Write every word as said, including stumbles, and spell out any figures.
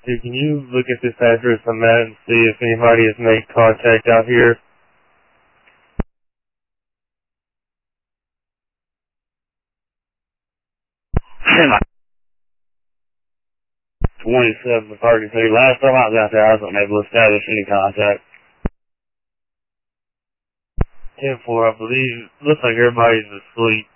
Dude, can you look at this address on that and see if anybody has made contact out here? twenty-seven thirty-three. Last time I was out there, I wasn't able to establish any contact. ten four, I believe. Looks like everybody's asleep.